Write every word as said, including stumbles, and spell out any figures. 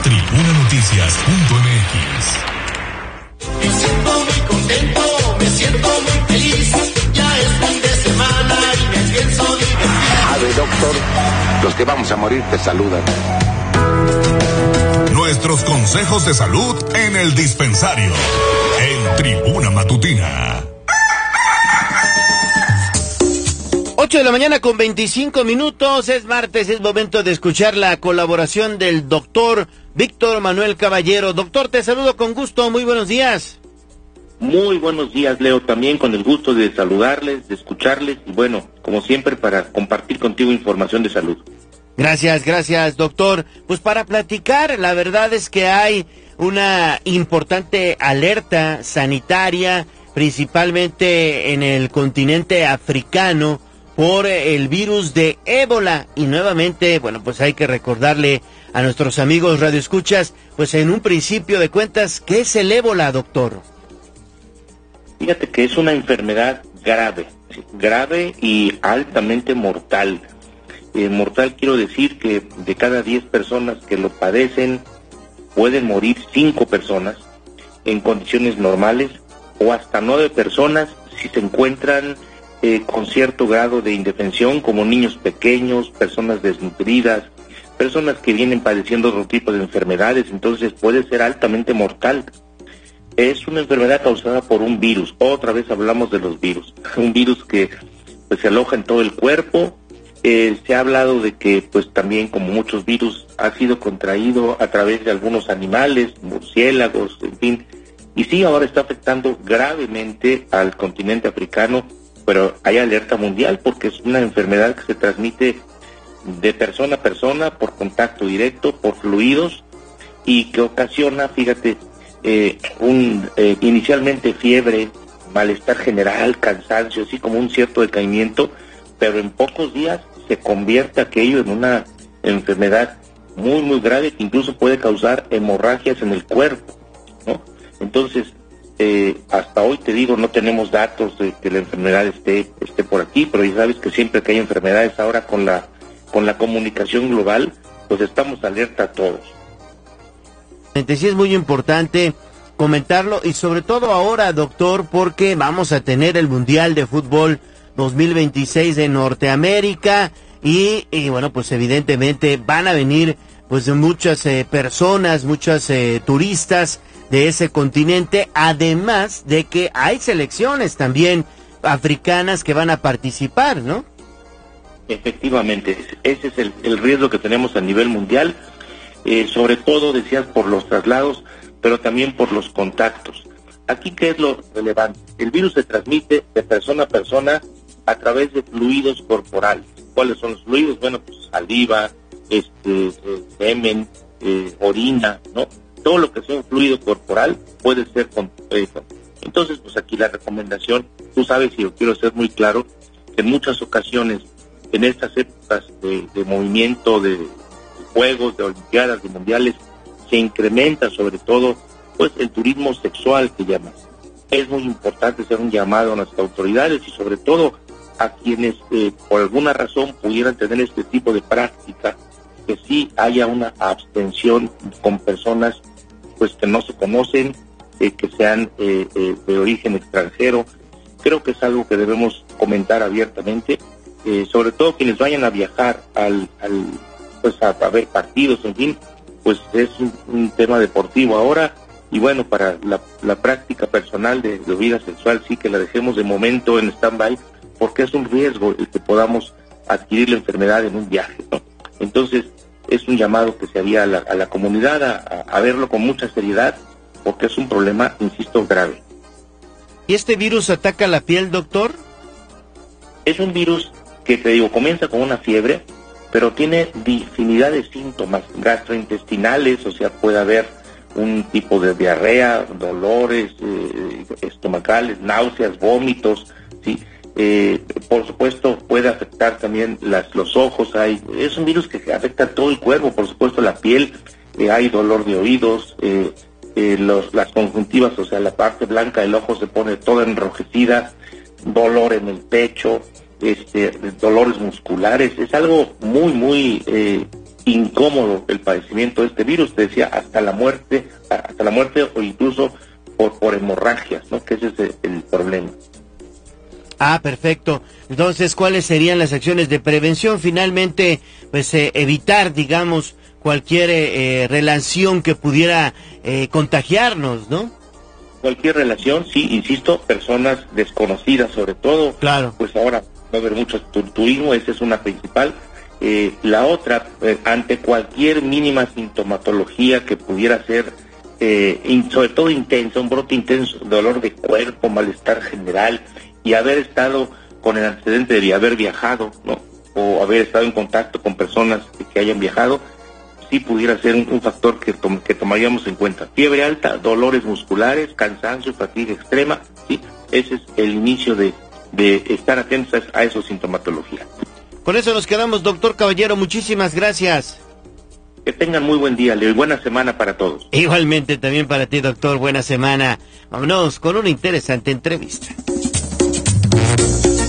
tribuna noticias punto m x. Me siento muy contento, me siento muy feliz. Ya es fin de semana y me pienso divertir. Ave, doctor, los que vamos a morir te saludan. Nuestros consejos de salud en el dispensario, en Tribuna Matutina. ocho de la mañana con veinticinco minutos, es martes, es momento de escuchar la colaboración del doctor Víctor Manuel Caballero. Doctor, te saludo con gusto, muy buenos días. Muy buenos días, Leo, también con el gusto de saludarles, de escucharles y bueno, como siempre para compartir contigo información de salud. Gracias, gracias, doctor. Pues para platicar, la verdad es que hay una importante alerta sanitaria, principalmente en el continente africano, por el virus de ébola. Y nuevamente, bueno, pues hay que recordarle a nuestros amigos radioescuchas, pues en un principio de cuentas, ¿qué es el ébola, doctor? Fíjate que es una enfermedad grave, grave y altamente mortal. Eh, mortal quiero decir que de cada diez personas que lo padecen, pueden morir cinco personas en condiciones normales o hasta nueve personas si se encuentran eh, con cierto grado de indefensión, como niños pequeños, personas desnutridas, personas que vienen padeciendo otro tipo de enfermedades. Entonces puede ser altamente mortal. Es una enfermedad causada por un virus. Otra vez hablamos de los virus. Un virus que pues, se aloja en todo el cuerpo. Eh, se ha hablado de que pues también, como muchos virus, ha sido contraído a través de algunos animales, murciélagos, en fin. Y sí, ahora está afectando gravemente al continente africano, pero hay alerta mundial porque es una enfermedad que se transmite de persona a persona por contacto directo, por fluidos, y que ocasiona, fíjate, eh, un eh, inicialmente fiebre, malestar general, cansancio, así como un cierto decaimiento, pero en pocos días se convierte aquello en una enfermedad muy, muy grave que incluso puede causar hemorragias en el cuerpo, ¿no? Entonces, eh, hasta hoy te digo, no tenemos datos de que la enfermedad esté, esté por aquí, pero ya sabes que siempre que hay enfermedades ahora con la, con la comunicación global, pues estamos alerta a todos. Sí, es muy importante comentarlo y sobre todo ahora, doctor, porque vamos a tener el Mundial de Fútbol dos mil veintiséis de Norteamérica y, y bueno, pues evidentemente van a venir pues muchas eh, personas, muchas eh, turistas de ese continente, además de que hay selecciones también africanas que van a participar, ¿no? Efectivamente, ese es el, el riesgo que tenemos a nivel mundial, eh, sobre todo, decías, por los traslados, pero también por los contactos. Aquí, ¿qué es lo relevante? El virus se transmite de persona a persona a través de fluidos corporales. ¿Cuáles son los fluidos? Bueno, pues saliva, este, eh, semen, eh, orina, ¿no? Todo lo que sea un fluido corporal puede ser con eso. Entonces, pues aquí la recomendación, tú sabes, y yo quiero ser muy claro, que en muchas ocasiones, en estas épocas de, de movimiento, de, de juegos, de olimpiadas, de mundiales, se incrementa sobre todo, pues, el turismo sexual que llaman. Es muy importante hacer un llamado a nuestras autoridades y sobre todo a quienes eh, por alguna razón pudieran tener este tipo de práctica, que sí haya una abstención con personas pues que no se conocen, eh, que sean eh, eh, de origen extranjero. Creo que es algo que debemos comentar abiertamente, eh, sobre todo quienes vayan a viajar al, al pues a, a ver partidos, en fin, pues es un, un tema deportivo ahora. Y bueno, para la, la práctica personal de, de vida sexual sí que la dejemos de momento en stand-by, porque es un riesgo el que podamos adquirir la enfermedad en un viaje, ¿no? Entonces, es un llamado que se haría a la, a la comunidad a, a verlo con mucha seriedad, porque es un problema, insisto, grave. ¿Y este virus ataca la piel, doctor? Es un virus que, te digo, comienza con una fiebre, pero tiene infinidad de síntomas gastrointestinales, o sea, puede haber un tipo de diarrea, dolores eh, estomacales, náuseas, vómitos, ¿sí? Eh, por supuesto puede afectar también las, los ojos. Hay, es un virus que afecta todo el cuerpo, por supuesto la piel, eh, hay dolor de oídos, eh, eh, los, las conjuntivas, o sea, la parte blanca del ojo se pone toda enrojecida, dolor en el pecho, este, dolores musculares. Es algo muy, muy, eh, incómodo el padecimiento de este virus, te decía, hasta la muerte, hasta la muerte o incluso por, por hemorragias, ¿no? Que ese es el, el problema. Ah, perfecto. Entonces, ¿cuáles serían las acciones de prevención? Finalmente, pues eh, evitar, digamos, cualquier eh, relación que pudiera eh, contagiarnos, ¿no? Cualquier relación, sí, insisto, personas desconocidas sobre todo. Claro. Pues ahora va a haber mucho turismo, esa es una principal. Eh, la otra, eh, ante cualquier mínima sintomatología que pudiera ser, eh, in, sobre todo intensa, un brote intenso, dolor de cuerpo, malestar general, y haber estado con el antecedente de haber viajado, ¿no? O haber estado en contacto con personas que, que hayan viajado, sí pudiera ser un, un factor que, tom, que tomaríamos en cuenta. Fiebre alta, dolores musculares, cansancio, fatiga extrema, sí, ese es el inicio de, de estar atentos a, a esos sintomatologías. Con eso nos quedamos, doctor Caballero, muchísimas gracias. Que tengan muy buen día, Leo, y buena semana para todos. Igualmente también para ti, doctor, buena semana. Vámonos con una interesante entrevista.